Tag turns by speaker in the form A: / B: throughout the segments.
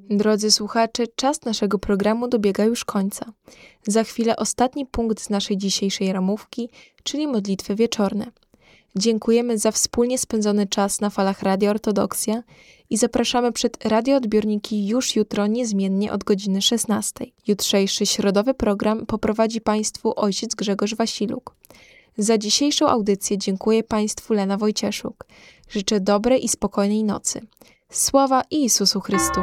A: Drodzy słuchacze, czas naszego programu dobiega już końca. Za chwilę ostatni punkt z naszej dzisiejszej ramówki, czyli modlitwy wieczorne. Dziękujemy za wspólnie spędzony czas na falach Radia Ortodoksja i zapraszamy przed radioodbiorniki już jutro niezmiennie od godziny 16. Jutrzejszy środowy program poprowadzi Państwu ojciec Grzegorz Wasiluk. Za dzisiejszą audycję dziękuję Państwu Lena Wojcieszuk. Życzę dobrej i spokojnej nocy. Sława Jezusu Chrystu!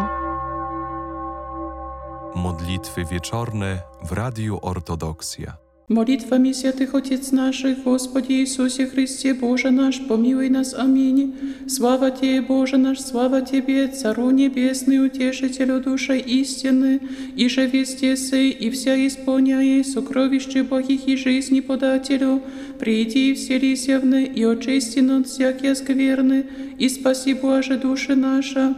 B: Modlitwy wieczorne w Radiu Ortodoksja.
C: Молитвами святых Отец наших, Господи Иисусе Христе, Боже наш, помилуй нас. Аминь. Слава Тебе, Боже наш, слава Тебе, Цару Небесный, Утешителю души истины, и же везде сей, и вся исполняй сокровище Богих и жизни подателю, приди и вселися в ны, и очисти нас от всякие скверны, и спаси, Боже, души наша.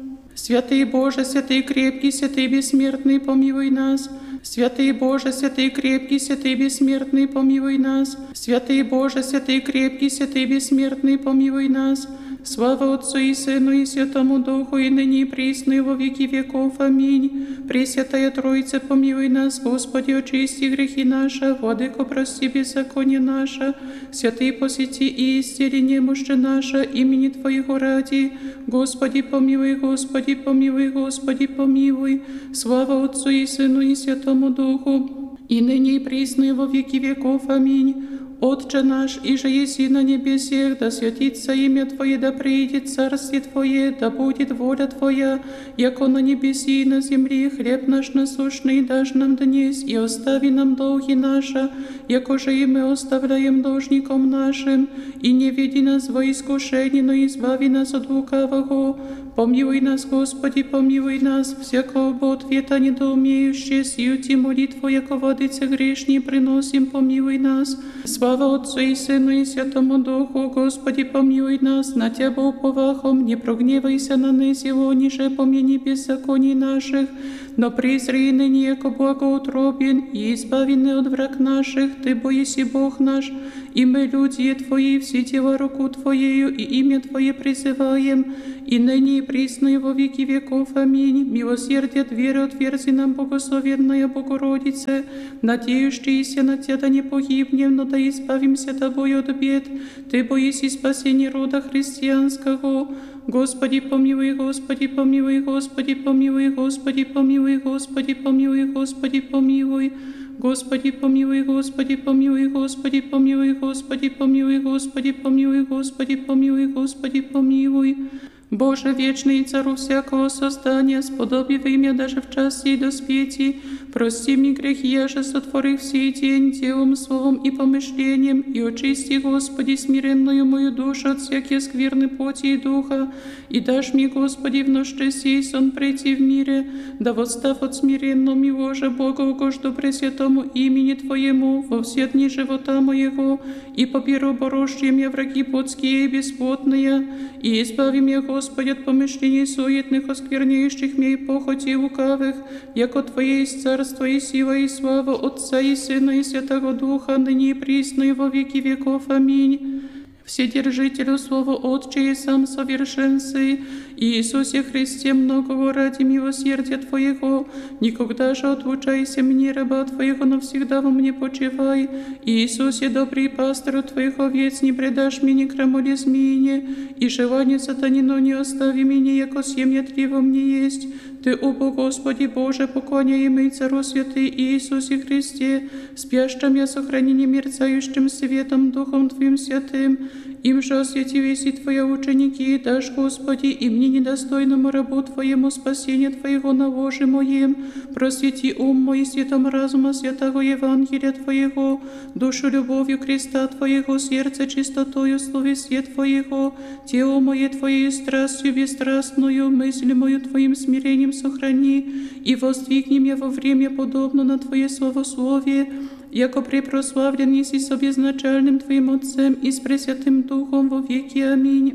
C: Святый Боже, святый крепкий, святый бессмертный, помилуй нас. Святый Боже, святый крепкий, святый бессмертный, помилуй нас. Святый Боже, святый крепкий, святый бессмертный, помилуй нас. Слава Отцу и Сыну и Святому Духу, и ныне и присно, и во веки веков. Аминь. Пресвятая Троица, помилуй нас, Господи, очисти грехи наши, Владыко, прости беззаконие наше, святый посети и исцели немощи наши, имени Твоего ради. Господи, помилуй, Господи, помилуй, Господи, помилуй. Слава Отцу и Сыну и Святому Духу, и ныне и присно, и во веки веков. Аминь. Отче наш, иже еси на небесех, да святится имя Твое, да приидет царствие Твое, да будет воля Твоя, яко на небеси и на земле. Хлеб наш насущный дашь нам днесь, и остави нам долги наши, яко же и мы оставляем должником нашим, и не веди нас во искушение, но избави нас от лукавого. Помилуй нас, Господи, помилуй нас, всякого ответа недоумеющие, сию ти молитву, яко владыце грешни, приносим, помилуй нас. Слава Отцу и Сыну и Святому Духу, Господи, помилуй нас, на Тебя уповахом, не прогневайся на нас его, ниже помяни беззаконий наших, но презри ныне, яко благоутробен, и избавены от враг наших, Ты боиси Бог наш, и мы, люди Твои, все дела руку Твоею, и имя Твое призываем, и ныне и присно, и во веки веков. Аминь. Милосердие от веры отверзи нам, благословенная Богородице, надеющиеся на Тебя да не погибнем, но да избавимся Тобою от бед. Ты боиси спасения рода христианского. Господи, помилуй, Господи, помилуй, Господи, помилуй, Господи, помилуй, Господи, помилуй, Господи, помилуй. Господи, помилуй, Господи, помилуй, Господи, помилуй, Господи, помилуй, Господи, помилуй, Господи, помилуй, Господи, помилуй. Боже, вечный Цару всякого создания, сподоби во имя даже в час сей доспети, прости мне грехи, я же сотворив сей день делом, словом и помышлением, и очисти, Господи, смиренную мою душу от всякие скверны плоти и духа, и дашь мне, Господи, в ночь сей сон прийти в мире, да восстав от смиренного его же Бога угожду пресвятому имени Твоему во все дни живота моего, и поберу борожьем я враги плотские и бесплотные, и избави меня, Господи, от помышлений суетных, оскверняющих меня и похоти лукавых, яко Твое есть царство и сила и слава Отца и Сына и Святого Духа, ныне и присно и во веки веков. Аминь. Вседержителю Слова Отче и сам совершенствуй, Иисусе Христе, многого ради милосердия Твоего, никогда же отлучайся мне, раба Твоего, навсегда во мне почивай. Иисусе, добрый пастырь Твоих овец, не предашь мне ни крамоле змеине, и желание сатанино не остави меня, яко семя Три во мне есть. Ты, о Господи Боже, поклоняемый Цару святый Иисусе Христе, спящим я сохранение мерцающим светом Духом Твоим святым, им же осветились и Твои ученики, дашь, Господи, и мне недостойному рабу Твоему спасения Твоего на ложе моем, просвети ум мой светом разума святого Евангелия Твоего, душу любовью креста Твоего, сердце чистотою словесия Твоего, тело мое Твоей страстью бесстрастную, мысль мою Твоим смирением сохрани, и воздвигни меня во время подобно на Твое словословие, яко препрославлен еси с обезначальным Твоим Отцем и с Пресвятым Духом во веки. Аминь.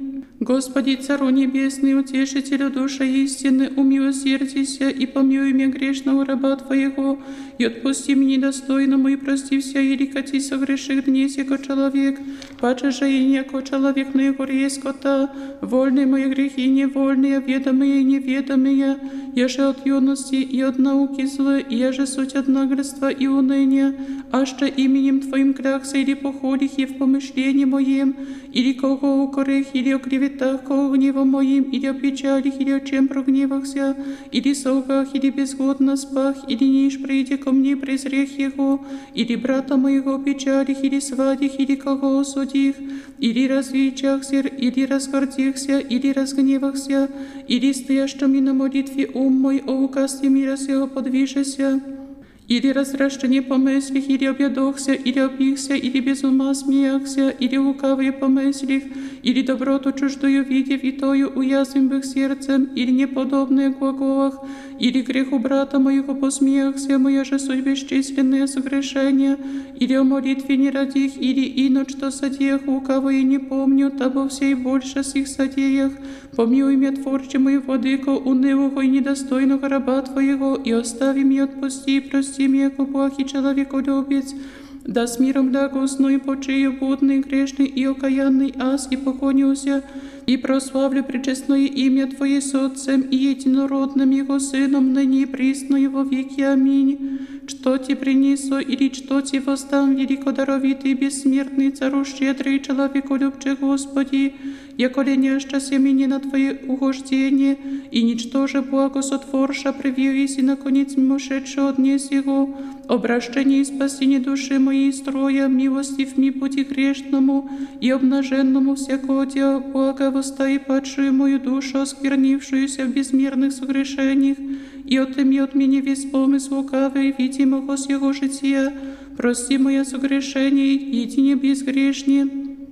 C: Господи, Цару Небесный, Утешителю души истины, умилосердися и помилуй меня грешного раба Твоего, и отпусти мне недостойному, и прости вся ерикати согреших днесь, яко человек, паче же и не яко человек, но яко резкота, вольные мои грехи, невольные, ведомые и неведомые, я же от юности и от науки злы, я же суть от наглядства и уныния, аще именем Твоим клякся или походих и в помышлении моем, или кого укорих, или оклеветах, кого гневом моим, или о печалях, или о чем прогневахся, или солгах, или безгодно спах, или ниш прийде ко мне презрех его, или брата моего печалих, или свадих, или кого осудих, или развечахся, или разгордихся, или разгневахся, или стоящими на молитве ум мой, о указе мира сего подвижеся, или разращение помыслих, или объедохся, или обихся, или без ума смеяхся, или лукавые помыслих, или доброту чуждую видев, и тою уязвим бых сердцем, или неподобные глаголах, или греху брата моего посмеяхся, моя же суть бесчисленные согрешения, или о молитве не родих, или ино что содеях, лукавые не помню, того всей больше с их содеях, помилуй меня, Творче мой, владыко, унылого и недостойного раба Твоего, и остави меня, отпусти, и прости меня, яко благ и человеколюбец, да с миром благостную почию будный, грешный и окаянный аз, и поклонюся, и прославлю пречестное имя Твое с Отцем и единородным Его Сыном, ныне и присно и во веки. Аминь. Что Ти принесу, или что Ти воздам, великодаровитый, бессмертный, Цару щедрый, человеколюбче Господи, яко леняща семени на Твое угождение, и ничтоже благо сотворша, привились и наконец мимошедше от днес Его, обращение и спасение души моей строя, милостив ми пути грешному и обнаженному всякого дела блага, восстави падшую мою душу, осквернившуюся в безмерных согрешениях, и отыми от меня весь помысл лукавый, видимого с его жития, прости моя согрешение, едине безгрешнее.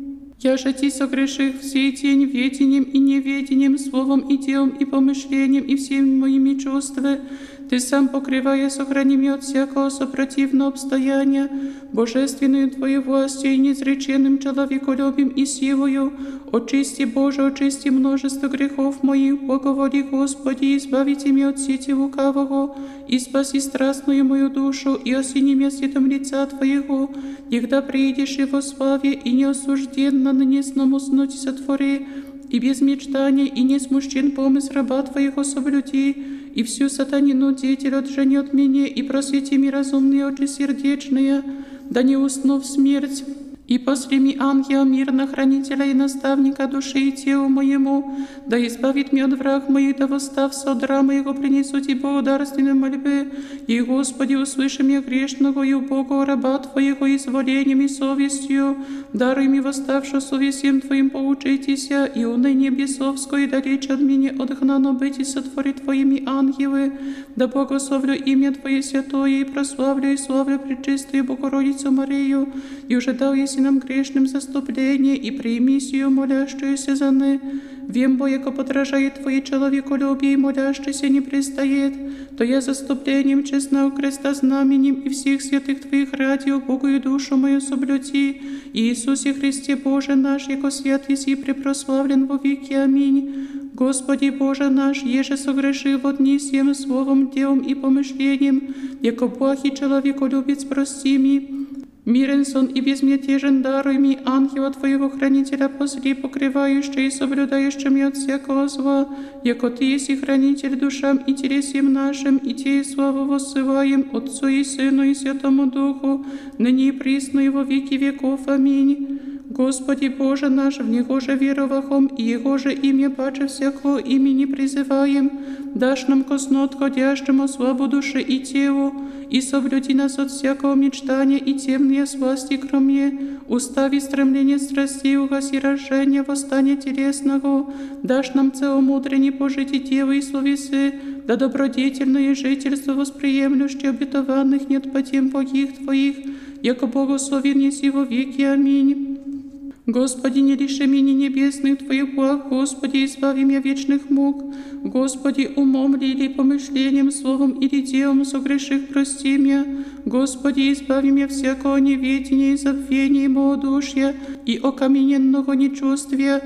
C: Я же Ти согреших всей день ведением и неведением, словом и делом и помышлением и всеми моими чувствами. Ты сам, покрывая, сохрани меня от всякого сопротивного обстояния, божественную Твою властью и неизреченным человеколюбием и силою. Очисти, Боже, очисти множество грехов моих, благоволи, Господи, избавите меня от сети лукавого, и спаси страстную мою душу, и осени меня светом лица Твоего, когда приидешь Его славе, и неосужденно на несном уснуть сотвори, и без мечтания, и не смущен помысл раба Твоего соблюди, и всю сатанину деятель отжени от меня, и просвети ми разумные очи сердечные, да не усну в смерть. И после ми ангела мирно, хранителя и наставника души и телу моему, да избавит меня от враг моих, да восстав содра моего принесу Ти благодарственной мольбы, и, Господи, услыши меня грешного и убогого раба Твоего изволением и совестью, даруй ми восставшую совестием Твоим поучитеся, и уныние бесовское далече от меня отгнано быть и сотвори Твоими ангелы, да благословлю имя Твое святое, и прославлю и славлю пречистую Богородицу Марию, и уже дал еси нам грешным заступление, и прими сию молящуюся за ны. Вем, бо яко подражает Твое человеколюбие, и молящийся не пристает, то я заступлением честного креста знаменем и всех святых Твоих ради убогую душу мою соблюди. Иисусе Христе Боже наш, яко свят еси препрославлен во веки. Аминь. Господи Боже наш, еже согрешив от дни всем словом, делом и помышлением, яко благ и человеколюбец, прости ми. Мирен сон и безмятежен даруй ми ангела Твоего хранителя позри, покрывающий и соблюдающий меня от всякого зла, яко Ты еси хранитель душам и телесем нашим, и Тебе славу воссылаем Отцу и Сыну и Святому Духу, ныне и присно и во веки веков. Аминь. Господи Боже наш, в Него же веровахом, и Его же имя паче всякого имени призываем, дашь нам косно отходящему славу души и телу, и соблюди нас от всякого мечтания и темные сласти кроме, устави стремление страстей, угаси рождение, восстание телесного, дашь нам целомудренне пожить и дело и словесы, да добродетельное жительство восприемлющее обетованных нет по тем благих Твоих, яко благословен еси во веки. Аминь. Господи, не лиши меня небесных Твоих благ, Господи, избави меня вечных мук. Господи, умом ли или помышлением, словом или делом согреших, прости меня. Господи, избави меня всякого неведения и забвения и малодушия и окамененного нечувствия.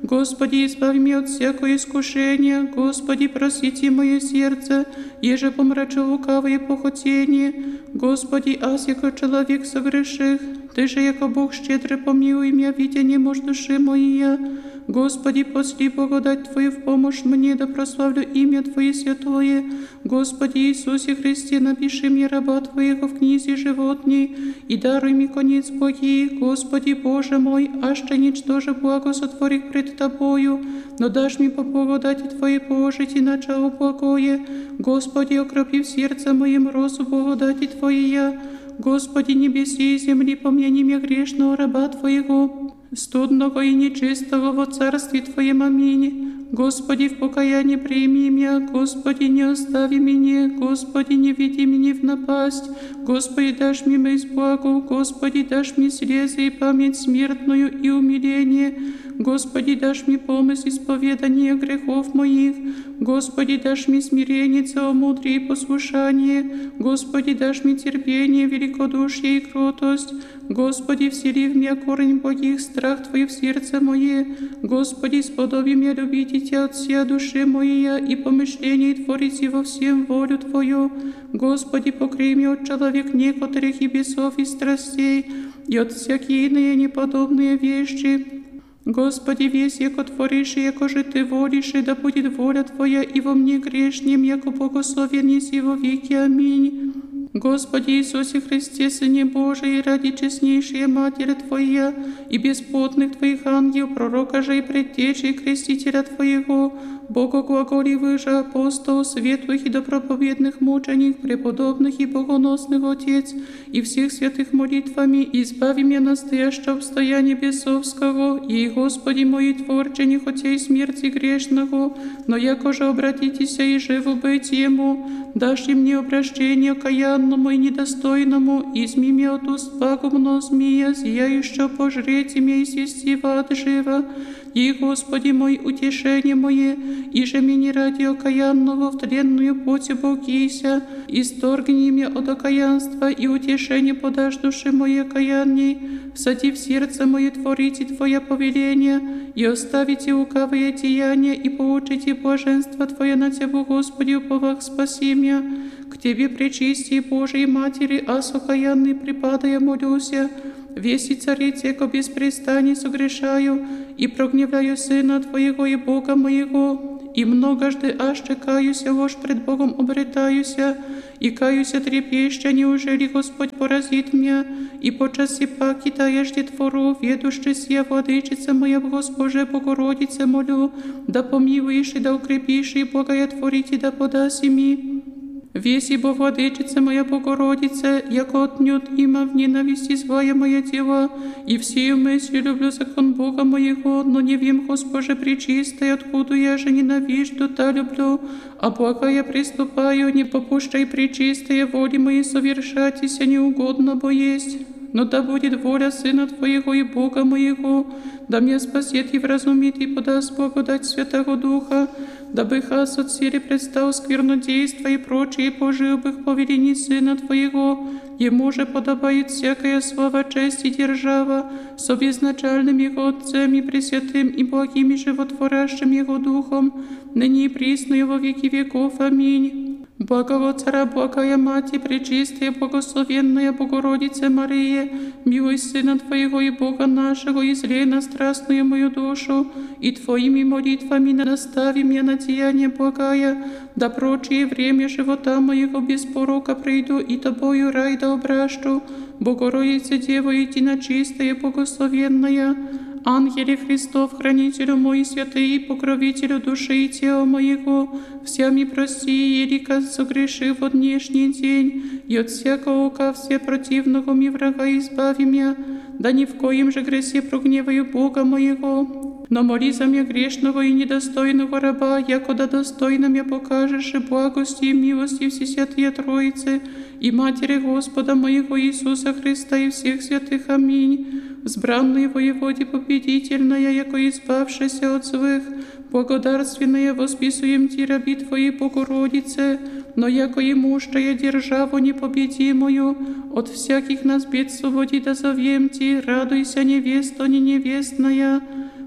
C: Господи, избави меня от всякого искушения. Господи, просвети мое сердце, еже помрачил лукавые похотения. Господи, аз яко человек согреших, Ты же, яко Бог щедрый, помилуй меня, видя немощь души моей. Господи, посли благодать Твою в помощь мне, да прославлю имя Твое святое. Господи Иисусе Христе, напиши мне раба Твоего в книзе животней, и даруй мне конец благий. Господи Боже мой, аще ничтоже благо сотворих пред Тобою, но дашь мне по благодати Твоей положить и начало благое. Господи, окропи в сердце моем розу благодати Твоей. Господи, небеси и земли, помяни меня грешного раба Твоего, студного и нечистого во царстве Твоем. Аминь. Господи, в покаянии прими меня, Господи, не остави меня, Господи, не веди меня в напасть, Господи, дашь мне месть благу, Господи, дашь мне слезы и память смертную и умиление, Господи, дашь мне помощь исповедания грехов моих, Господи, дашь мне смирение, целомудрие и послушание, Господи, дашь мне терпение, великодушие и кротость, Господи, всели в меня корень благих, страх Твой в сердце мое, Господи, сподоби меня любить Тебя от всей души моей и помышлений творить во всем волю Твою. Господи, покрой меня от человек некоторых и бесов и страстей, и от всякие иные неподобные вещи. Господи, весь, яко творишь, и яко же Ты волишь, и да будет воля Твоя и во мне грешнем, яко благословен еси во веки. Аминь. Господи Иисусе Христе, Сыне Божий, ради честнейшей Матери Твоя и бесплотных Твоих ангелов, пророка же и предтечи, и крестителя Твоего, Бога глаголивых же апостолов, светлых и допроповедных мученик, преподобных и богоносных Отец, и всех святых молитвами, избави меня настоящего обстояния бесовского, и, Господи мой, Творче, не хотей смерти грешного, но яко же обратитеся и живо быть Ему, дашь и мне обращение окаянному и недостойному, изми меня от уст пагубного змея, зияющего пожреть имя и свести в ад жива, и, Господи мой, утешение мое, и же мне ради окаянного в тленную плоть оболкися, исторгни меня от окаянства, и утешение подашь душе моей окаянней, всади в сердце мое творите Твое повеление, и оставите лукавые деяния, и получите блаженство Твое на Тебя, Господи, уповах спаси меня. К Тебе, пречистей Божией Матери, аз окаянный припадая молюся, весь и царице, яко без престаний согрешаю, и прогневляю Сына Твоего и Бога моего, и многожды аж каюся, ложь пред Богом обретаюся, и каюся трепеща, неужели Господь поразит меня, и по часе паки таежде твору, ведущий сия владычица моя, Госпоже Богородице, молю, да помилуешь и да укрепишь, и благотворить, и да подаси ми. Весь ибо владычица моя Богородица, яко отнюдь има в ненависти злая моя дела, и всею мыслью люблю закон Бога моего, но не вим, Госпоже пречистой, откуда я же ненавижду, та люблю, а благая приступаю, не попущай пречистые воли мои совершатися неугодно, бо есть. Но да будет воля Сына Твоего и Бога моего, да мне спасет и вразумит и подаст благодать Святого Духа, дабы хас от силы предстал сквернодейства и прочие поживых повелений Сына Твоего, Ему же подобает всякая слава, честь и держава, с обезначальным Его Отцем и Пресвятым и благим и животворящим Его Духом, ныне и присно и во веки веков. Аминь. Благого Цара, благая Мати, пречистая, благословенная Богородица Мария, милуй Сына Твоего и Бога нашего, излей на страстную мою душу, и Твоими молитвами настави меня на деяние благая, да прочее время живота моего без порока прийду, и Тобою рай да обращу, Богородица Дева единочистая, благословенная, Ангеле Христов, хранителю мой, святый, покровителю души и тела моего, всеми прости, елика согрешив от днешний день, и от всякого ока все противного ми врага избави меня, да ни в коем же гресе прогневаю Бога моего. Но моли за меня грешного и недостойного раба, якода достойно меня покажешь и благости и милости Всесвятые Троицы и Матери Господа моего Иисуса Христа и всех святых. Аминь. Взбранный воеводе победительная, яко избавшаяся от злых, благодарственная восписуем Ти, раби Твоей Богородице, но яко имущая державу непобедимую, от всяких нас бед свободи да зовем Ти, радуйся, невеста не невестная,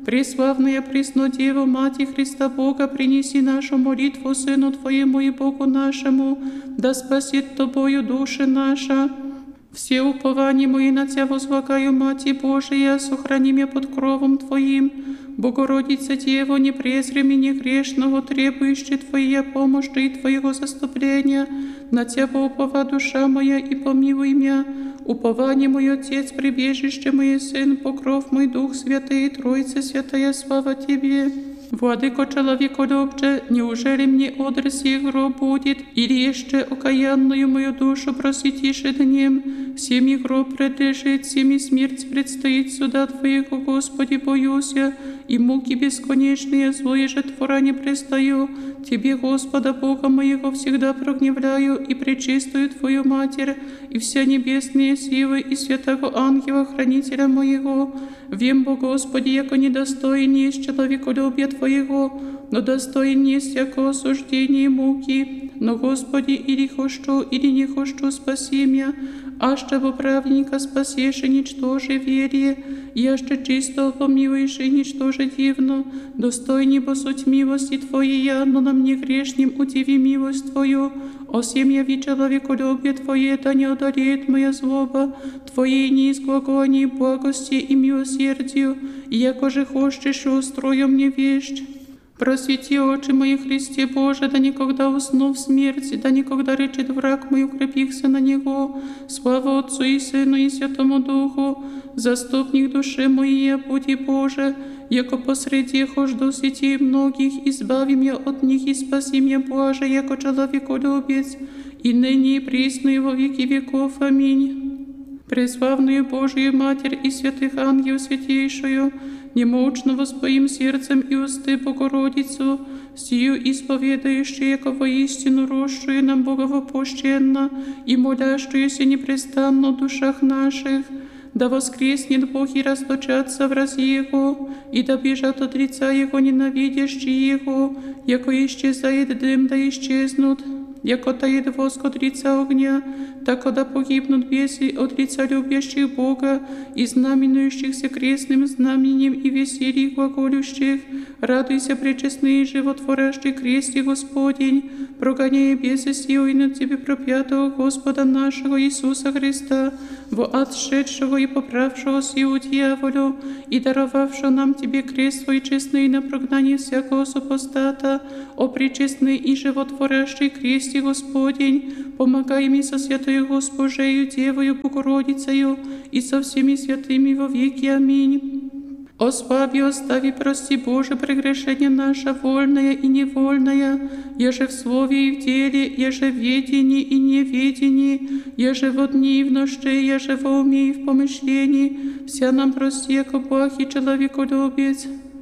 C: Преславная Преснодева, Мати Христа Бога, принеси нашу молитву Сыну Твоему и Богу нашему, да спасет Тобою души наша. Все упования мои на Тебя возлагаю, Мати Божия, сохрани меня под кровом Твоим. Богородица Дева, не презри меня грешного, требующей Твоей помощи и Твоего заступления. На Тебя упова душа моя, и помилуй меня. Упование мой Отец, прибежище мой Сын, покров мой Дух Святый, Троица Святая, слава Тебе. Владыко человеколюбче, неужели мне одр сих гроб будет, или еще окаянную мою душу просветишь днем? Всеми гроб предлежит, всеми смерть предстоит суда Твоего, Господи, боюсь я, и муки бесконечные, злое же твора не пристаю. Тебе, Господа Бога моего, всегда прогневляю, и пречистую Твою Матерь, и все небесные силы, и святого ангела, хранителя моего. Вем, Бо Господи, яко недостоин есть человеколюбия Твоего, но достоин есть яко осуждение и муки. Но, Господи, или хочу, или не хочу, спаси меня, аще во праведника спасешь и ничтоже верие, яще чисто помилуешь и ничтоже дивно, достойни бо суть милости Твоей, но на мне грешним удиви милость Твою. О сем яви человеколюбие Твое, да не одолеет моя злоба, Твоей неизглаголней благости и милосердию, и яко же хочешь, устрою мне вещь. Просвети очи мои, Христе Боже, да никогда усну в смерти, да никогда речет враг мой, укрепихся на него. Слава Отцу и Сыну и Святому Духу, заступник души моей, буди Боже, яко посреди хожду сети многих, избави меня от них и спаси меня, Боже, яко человеколюбец, и ныне и присно и во веки веков. Аминь. Преславную Божию Матерь и святых ангелов святейшую, немощно воспоим сердцем и усты Богородицу, сию исповедающую, яко воистину росшую нам боговопущенно и молящуюся непрестанно в душах наших, да воскреснет Бог и расточатся враз Его, и да бежат от лица Его ненавидящие Его, яко исчезает дым, да исчезнут, яко тает воск от лица огня, так когда погибнут бесы от лица любящих Бога и знаменующихся крестным знаменем и веселье глаголющих. Радуйся, пречестный и животворящий кресте Господень, прогоняя бесы силой над Тебе проклятого Господа нашего Иисуса Христа, во отшедшего и поправшего силу дьяволю, и даровавшего нам Тебе крест свой честный на прогнание всякого супостата, о пречестный и животворящий кресте Господень, помогай мне со святою Госпожею Девою Богородицею и со всеми святыми во веки. Аминь. Ослави, остави, прости, Боже, прегрешение наше, вольное и невольное, еже в слове и в деле, еже в ведении и неведении, еже во дни и в ночи, еже во уме и в помышлении, вся нам прости, яко благ и человеколюбец.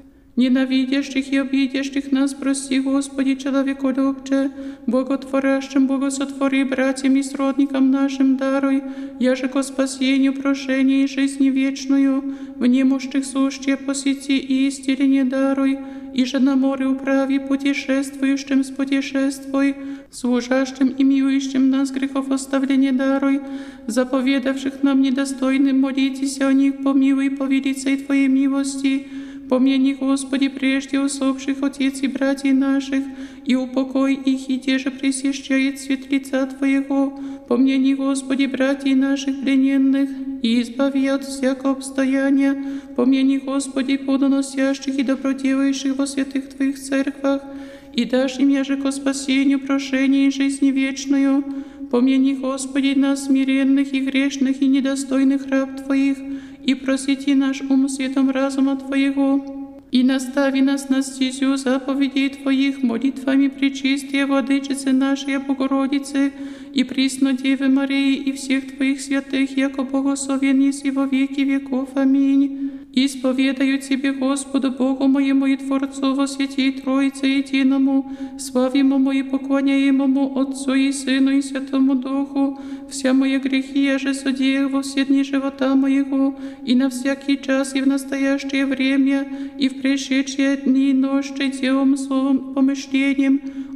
C: Ненавидящих и обидящих нас прости, Господи, человеколюбче, Боготворящим Богосотвори, братьям и сродникам нашим даруй, яже ко спасению, прошению и жизни вечную, в немощных сущие посети и исцеление даруй, и же на море управи путешествующим спутешествуй, служащим и милующим нас грехов оставление даруй, заповедавших нам недостойным молитесь о них, помилуй по велицей Твоей милости. Помяни, Господи, прежде усопших отец и братьев наших, и упокой их, и те же пресещает свет лица Твоего. Помяни, Господи, братьев наших плененных, и избави от всякого обстояния. Помяни, Господи, плодоносящих и доброделающих во святых Твоих церквах, и дашь им яже ко спасению, прошению и жизни вечную. Помяни, Господи, нас смиренных и грешных и недостойных раб Твоих, и просвети наш ум светом разума Твоего, и настави нас на стезю заповедей Твоих молитвами пречистия Владычицы нашей Богородицы и присно Девы Марии и всех Твоих святых, яко благословен еси во веки веков. Аминь. Исповедаю Тебе, Господу Богу моему и Творцу во святей Троице единому, славимому и поклоняемому Отцу и Сыну и Святому Духу, вся мои грехи я же судею во все дни живота моего, и на всякий час и в настоящее время, и в пришедшие дни и ночи делом, словом, помышлением,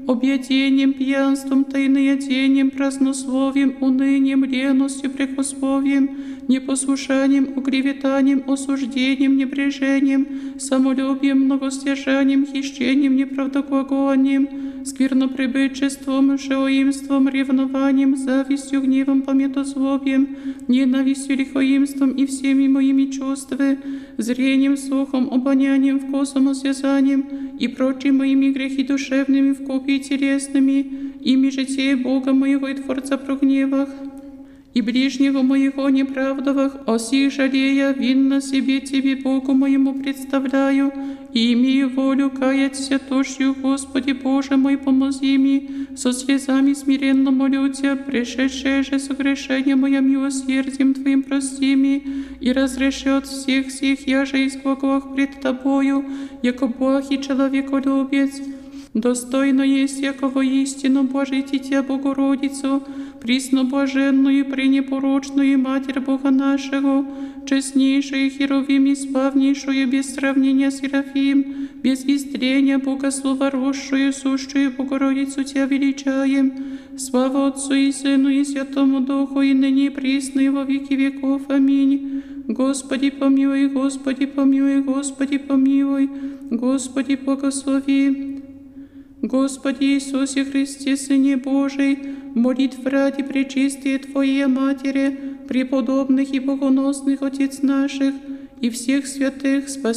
C: объедением, пьянством, тайноядением, празднословием, унынием, леностью, прекословием, непослушанием, оклеветанием, осуждением, небрежением, самолюбием, многостяжанием, хищением, неправдоглаголанием, сквернопребычеством, шелоимством, ревнованием, завистью, гневом, пометозлобием, ненавистью, лихоимством и всеми моими чувствами, зрением, слухом, обонянием, вкусом, осязанием и прочими моими грехи душевными, вкупе и телесными, ими житие Бога моего и Творца прогневах, и ближнего моего неправдовах, о сих жалея, винно себе Тебе, Богу моему, представляю, и имею волю каяться тошью, Господи Боже мой, помози мне, со слезами смиренно молю Тебя, пришедшее же согрешение мое милосердием Твоим прости мне, и разреши от всех я же из глаголах пред Тобою, яко благ и человеколюбец. Достойно есть якого истину Божить Тебя, Богородицу, пресноблаженную, пренепорочную Матерь Бога нашего, честнейшую Херовим и славнейшую без сравнения Серафим, без истрения Богослова росшую, сущую Богородицу Тебя величаем. Слава Отцу и Сыну и Святому Духу, и ныне и присно, и во веки веков. Аминь. Господи помилуй, Господи помилуй, Господи помилуй, Господи благослови. Господи Иисусе Христе, Сыне Божий, молитв ради пречистые Твоей Матери, преподобных и богоносных Отец наших, и всех святых, спаси